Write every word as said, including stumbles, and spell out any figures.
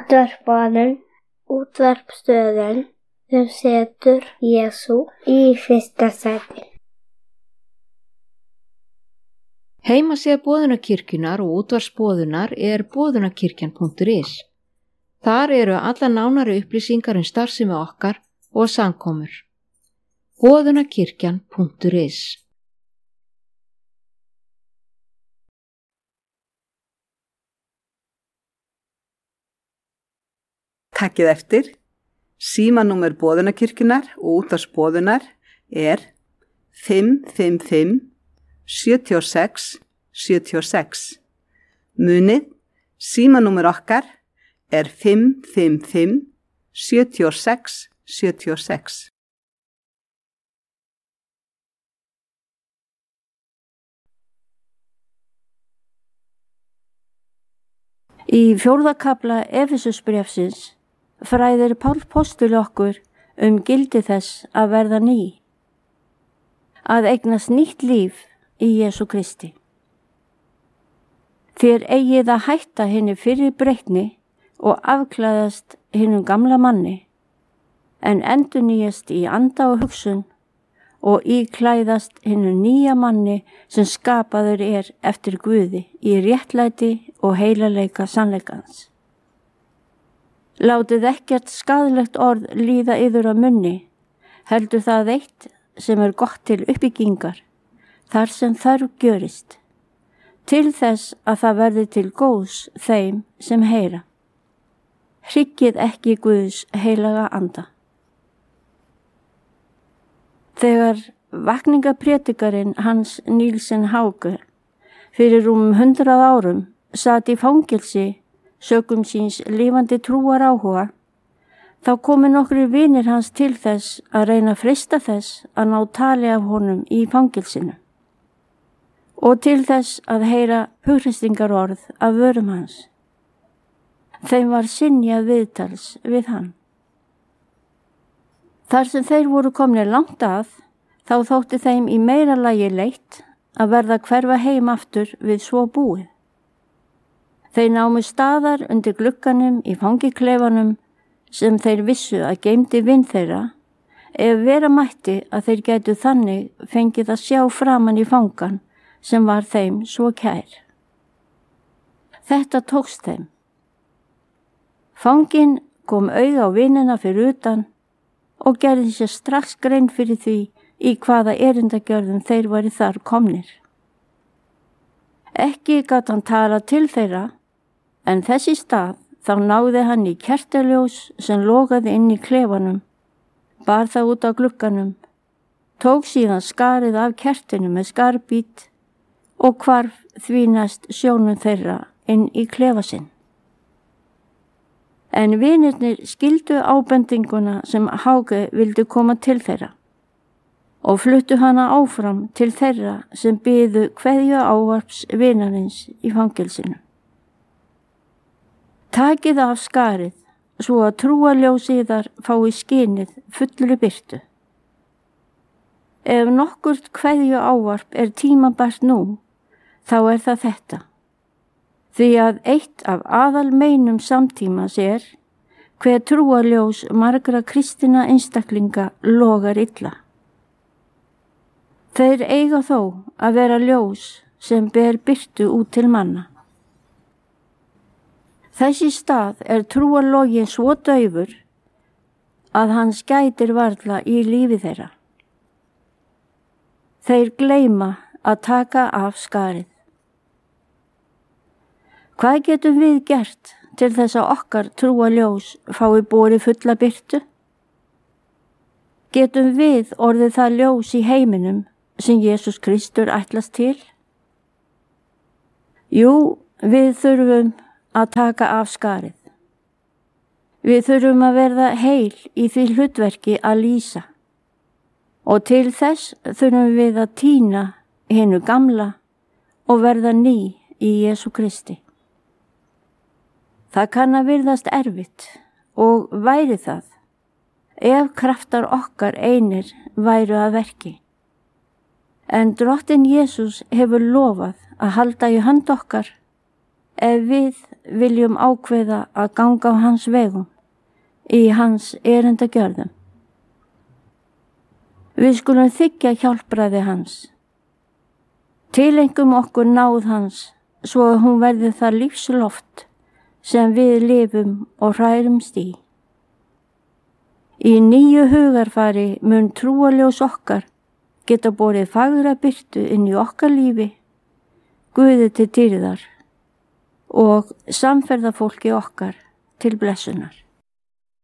Útvarpaðan, útvarpstöðin sem setur Jesú í fyrsta sæti. Heimasíða Boðunarkirkjunnar og útvarpsboðunar er boðunarkirkjan punktur is. Þar eru alla nánari upplýsingar um starfsemi okkar og samkomur. boðunarkirkjan punktur is. Takkið eftir. Símanúmer Boðunarkirkjunnar og útvarpsboðunar er fimm fimm fimm sjö sex sjö sex. Munið, símanúmer okkar er fimm fimm fimm sjö sex sjö sex. Í fjórða kafla Efesusbréfsins fræðir Páll postuli okkur um gildi þess að verða ný, að eignast nýtt líf í Jesú Kristi. Þér eigið að hætta hinni fyrri breytni og afklæðast hinnum gamla manni, en endurnýjast í anda og hugsun og íklæðast hinnum nýja manni sem skapaður er eftir Guði í réttlæti og heilagleika sannleikans. Látið ekkert skaðlegt orð líða yður á munni, heldur það eitt sem er gott til uppbyggingar, þar sem þarf gjörist, til þess að það verði til góðs þeim sem heyra. Hryggið ekki Guðs heilaga anda. Þegar vakningaprédikarinn Hans Nielsen Hauge fyrir rúmum hundrað árum sat í fangelsi sökum síns lifandi trúar áhuga, þá komu nokkrir vinir hans til þess að reyna að freista þess að ná tali af honum í fangelsinu og til þess að heyra hughreystingarorð af vörum hans. Þeim var synjað viðtals við hann. Þar sem þeir voru komnir langt að, þá þótti þeim í meira lagi leitt að verða hverfa heim aftur við svo búið. Þeir námu staðar undir glugganum í fangiklefanum sem þeir vissu að geymdi vin þeirra, ef vera mætti að þeir gætu þannig fengið að sjá framan í fangan sem var þeim svo kær. Þetta tókst þeim. Fanginn kom auga á vinina fyrir utan og gerði sér strax grein fyrir því í hvaða erindagjörðum þeir væri þar komnir. Ekki gat hann tala til þeirra, en þess í stað þá náði hann í kertaljós sem logaði inn í klefanum, bar það út á glugganum, tók síðan skarið af kertinu með skarbít og hvarf því næst sjónum þeirra inn í klefa sinn. En vinirnir skildu ábendinguna sem Hauge vildi koma til þeirra og fluttu hana áfram til þeirra sem biðu kveðju ávarps vinarins í fangelsinu. Takið af skarið, svo að trúarljós yðar fái skynið fullri birtu. Ef nokkurt kveðju ávarp er tímabært nú, þá er það þetta. Því að eitt af aðalmeinum samtímas er hver trúarljós margra kristina einstaklinga logar illa. Þeir eiga þó að vera ljós sem ber birtu út til manna. Þessi stað er trúarlogin svo daufur að hann skætir varla í lífi þeirra. Þeir gleyma að taka af skarið. Hvað getum við gert til þess að okkar trúarljós fái borið fulla birtu? Getum við orðið það ljós í heiminum sem Jesús Kristur ætlast til? Jú, við þurfum að taka af skarið. Við þurfum að verða heil í því hlutverki að lýsa og til þess þurfum við að týna hinu gamla og verða ný í Jesú Kristi. Það kann að virðast erfitt og væri það ef kraftar okkar einir væru að verki. En Drottinn Jesús hefur lofað að halda í hönd okkar ef við viljum ákveða að ganga á hans vegum í hans erindagjörðum. Við skulum þiggja hjálpræði hans. Tilengum okkur náð hans svo að hún verði það lífsloft sem við lifum og hrærumst í. Í nýju hugarfari mun trúarljós okkar geta borið fagra birtu inn í okkar lífi, Guði til dýrðar og samferðafólki okkar til blessunar.